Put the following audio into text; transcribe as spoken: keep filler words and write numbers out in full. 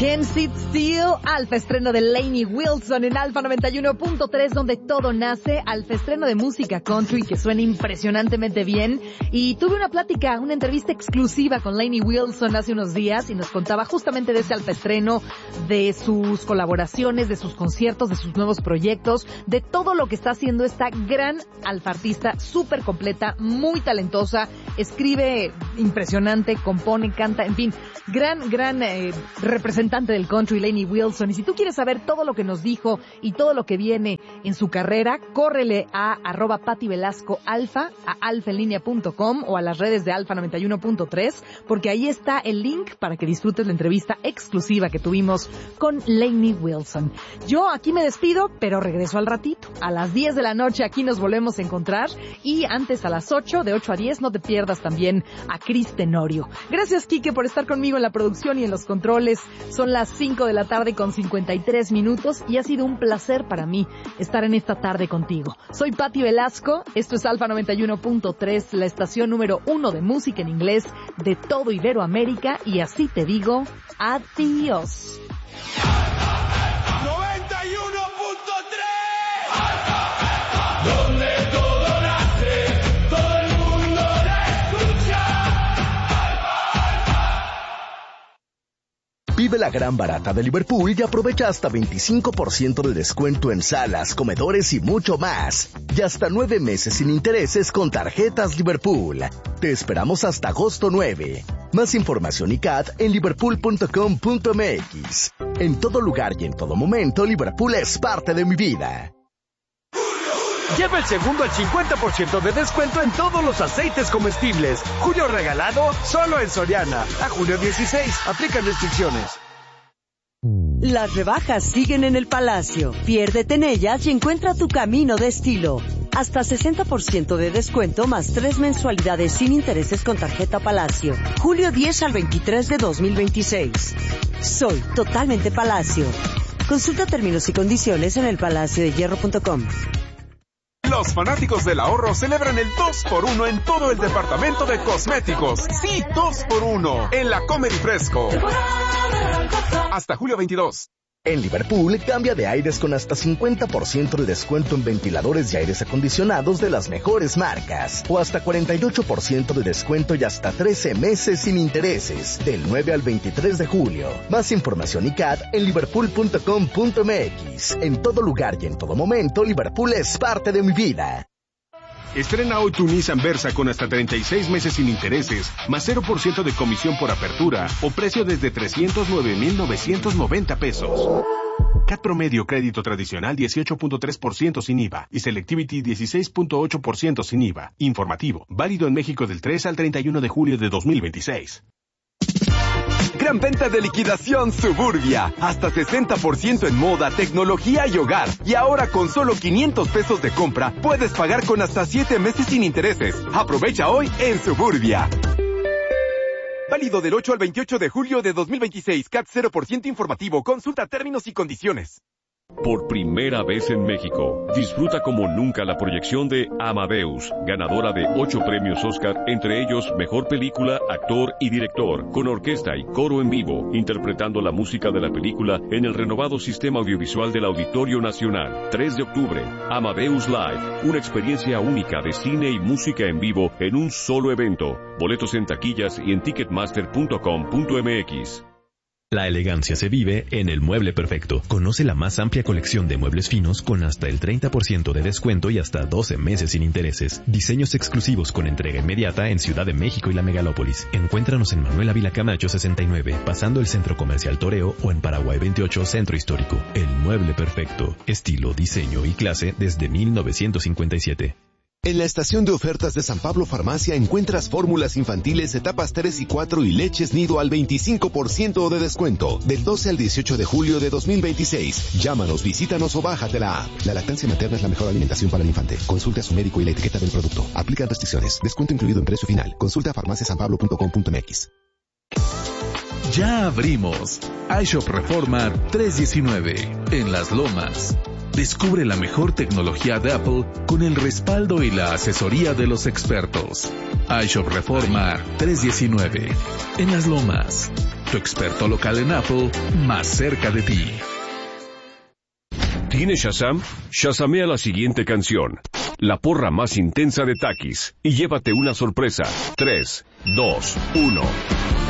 Can't Sit Still, Alfa estreno de Lainey Wilson en Alfa noventa y uno punto tres, donde todo nace. Alfa estreno de música country que suena impresionantemente bien. Y tuve una plática, una entrevista exclusiva con Lainey Wilson hace unos días y nos contaba justamente de ese Alfa estreno, de sus colaboraciones, de sus conciertos, de sus nuevos proyectos, de todo lo que está haciendo esta gran alfa artista, súper completa, muy talentosa, escribe impresionante, compone, canta, en fin, gran, gran eh, representante del country, Lainey Wilson. Y si tú quieres saber todo lo que nos dijo y todo lo que viene en su carrera, córrele a arroba Pati Velasco Alfa, a alfa en línea punto com o a las redes de Alfa noventa y uno punto tres, porque ahí está el link para que disfrutes la entrevista exclusiva que tuvimos con Lainey Wilson. Yo aquí me despido, pero regreso al ratito. A las diez de la noche aquí nos volvemos a encontrar, y antes a las ocho, de ocho a diez, no te pierdas también a Cris Tenorio. Gracias, Quique, por estar conmigo en la producción y en los controles. Son las cinco de la tarde con cincuenta y tres minutos y ha sido un placer para mí estar en esta tarde contigo. Soy Pati Velasco, esto es Alfa noventa y uno punto tres, la estación número uno de música en inglés de todo Iberoamérica, y así te digo, adiós. noventa y uno punto tres, donde todo nace, todo el mundo la escucha. Vive la gran barata de Liverpool y aprovecha hasta veinticinco por ciento de descuento en salas, comedores y mucho más. Y hasta nueve meses sin intereses con tarjetas Liverpool. Te esperamos hasta agosto nueve. Más información y C A T en liverpool punto com punto m x. En todo lugar y en todo momento, Liverpool es parte de mi vida. Lleva el segundo al cincuenta por ciento de descuento en todos los aceites comestibles. Julio regalado solo en Soriana. A julio dieciséis. Aplican restricciones. Las rebajas siguen en el Palacio. Piérdete en ellas y encuentra tu camino de estilo. Hasta sesenta por ciento de descuento más tres mensualidades sin intereses con tarjeta Palacio. Julio diez al veintitrés de dos mil veintiséis. Soy totalmente Palacio. Consulta términos y condiciones en el palacio de hierro punto com. Los fanáticos del ahorro celebran el dos por uno en todo el departamento de cosméticos. Sí, dos por uno en la Comer y Fresco. Hasta julio veintidós. En Liverpool, cambia de aires con hasta cincuenta por ciento de descuento en ventiladores y aires acondicionados de las mejores marcas. O hasta cuarenta y ocho por ciento de descuento y hasta trece meses sin intereses. Del nueve al veintitrés de julio. Más información y C A T en liverpool punto com punto m x. En todo lugar y en todo momento, Liverpool es parte de mi vida. Estrena hoy tu Nissan Versa con hasta treinta y seis meses sin intereses, más cero por ciento de comisión por apertura, o precio desde trescientos nueve mil novecientos noventa pesos. C A T promedio crédito tradicional dieciocho punto tres por ciento sin I V A y Selectivity dieciséis punto ocho por ciento sin I V A. Informativo, válido en México del tres al treinta y uno de julio de dos mil veintiséis. Gran venta de liquidación Suburbia. Hasta sesenta por ciento en moda, tecnología y hogar. Y ahora con solo quinientos pesos de compra, puedes pagar con hasta siete meses sin intereses. Aprovecha hoy en Suburbia. Válido del ocho al veintiocho de julio de dos mil veintiséis. C A T cero por ciento informativo. Consulta términos y condiciones. Por primera vez en México, disfruta como nunca la proyección de Amadeus, ganadora de ocho premios Oscar, entre ellos Mejor Película, Actor y Director, con orquesta y coro en vivo, interpretando la música de la película en el renovado sistema audiovisual del Auditorio Nacional. tres de octubre, Amadeus Live, una experiencia única de cine y música en vivo en un solo evento. Boletos en taquillas y en ticketmaster punto com punto m x. La elegancia se vive en El Mueble Perfecto. Conoce la más amplia colección de muebles finos con hasta el treinta por ciento de descuento y hasta doce meses sin intereses. Diseños exclusivos con entrega inmediata en Ciudad de México y la Megalópolis. Encuéntranos en Manuel Ávila Camacho sesenta y nueve, pasando el Centro Comercial Toreo, o en Paraguay veintiocho, Centro Histórico. El Mueble Perfecto. Estilo, diseño y clase desde mil novecientos cincuenta y siete. En la estación de ofertas de San Pablo Farmacia encuentras fórmulas infantiles etapas tres y cuatro y leches nido al veinticinco por ciento de descuento. Del doce al dieciocho de julio de dos mil veintiséis. Llámanos, visítanos o bájate la app. La lactancia materna es la mejor alimentación para el infante. Consulte a su médico y la etiqueta del producto. Aplican restricciones. Descuento incluido en precio final. Consulta farmacia san pablo punto com punto m x. Ya abrimos. iShop Reforma trescientos diecinueve. En Las Lomas. Descubre la mejor tecnología de Apple con el respaldo y la asesoría de los expertos. iShop Reforma trescientos diecinueve. En Las Lomas. tu experto local en Apple, más cerca de ti. ¿Tienes Shazam? Shazamea la siguiente canción. La porra más intensa de Takis. Y llévate una sorpresa. tres, dos, uno.